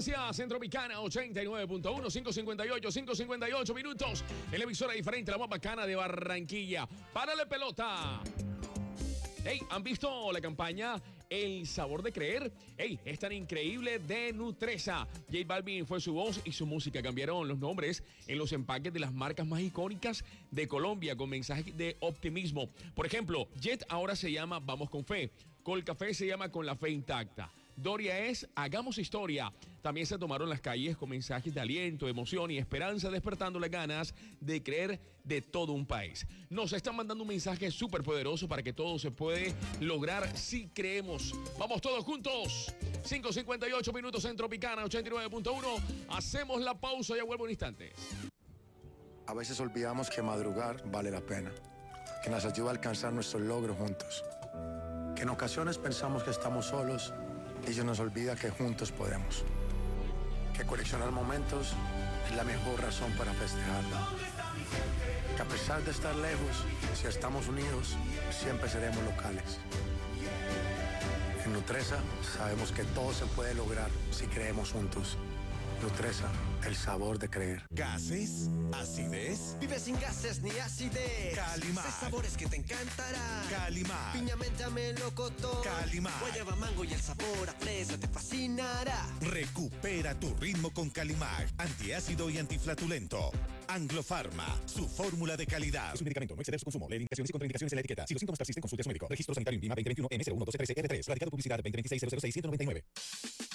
Gracias, Centropicana 89.1, 558 minutos. En la emisora diferente, la más bacana de Barranquilla. ¡Párale pelota! Hey, ¿han visto la campaña El Sabor de Creer? Hey, es tan increíble de Nutresa. J Balvin fue su voz y su música. Cambiaron los nombres en los empaques de las marcas más icónicas de Colombia con mensajes de optimismo. Por ejemplo, Jet ahora se llama Vamos con Fe. Colcafé se llama Con la Fe Intacta. Doria es Hagamos Historia. También se tomaron las calles con mensajes de aliento, emoción y esperanza, despertando las ganas de creer de todo un país. Nos están mandando un mensaje súper poderoso para que todo se puede lograr si creemos. Vamos todos juntos. 5:58 minutos en Tropicana 89.1. Hacemos la pausa y ya vuelvo un instante. A veces olvidamos que madrugar vale la pena, que nos ayuda a alcanzar nuestros logros juntos. Que en ocasiones pensamos que estamos solos y se nos olvida que juntos podemos. Que coleccionar momentos es la mejor razón para festejarlo. Que a pesar de estar lejos, si estamos unidos, siempre seremos locales. En Nutresa sabemos que todo se puede lograr si creemos juntos. Nutresa, el sabor de creer. ¿Gases? ¿Acidez? Vive sin gases ni acidez. Calimán. Sé sabores que te encantarán. Calimán. Piña, menta, melocotón. Calimán. Guayaba, mango y el sabor a fresa te fascinará. Recupera tu ritmo con Calimán. Antiácido y antiflatulento. Anglofarma, su fórmula de calidad. Es un medicamento, no exceder su consumo. Lee indicaciones y contraindicaciones en la etiqueta. Si los síntomas persisten, consulte a su médico. Registro sanitario INVIMA 2021 M01213R3. Radicado publicidad 2026 006 199.